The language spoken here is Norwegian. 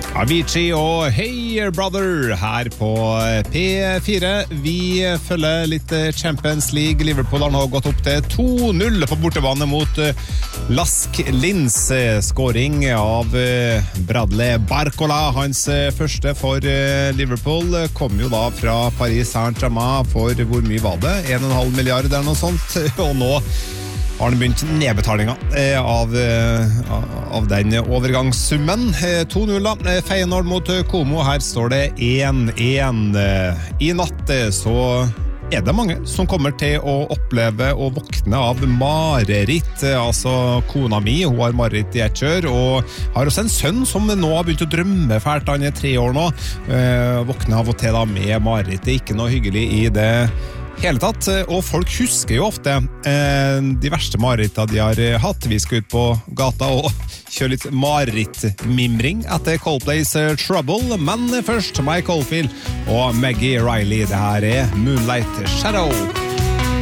Avicii og Hey Brother her på P4. Vi følger litt Champions League. Liverpool har nå gått opp til 2-0 på bortebane mot Lask Linz. Skåring av Bradley Barcola. Hans første for Liverpool kom jo da fra Paris Saint-Germain for hvor mye var det? 1,5 milliard eller noe sånt. Og nå har den begynt nedbetalingen av den overgangssummen. 2-0 da. Feyenoord mot Como. Her står det 1-1. I natt så det mange som kommer til å oppleve og våkne av mareritt. Altså kona mi, hun har mareritt i et kjør, og har også en sønn som nå har begynt å drømme fælt. Han 3 år nå. Våkner av og til da med mareritt. Det ikke noe hyggelig i det hele tatt, og folk husker jo ofte de verste mareritta de har hatt. Vi skal ut på gata og kjøre litt marerittmimring etter Coldplay's Trouble, men først Mike Oldfield og Maggie Riley. Det her Moonlight Shadow.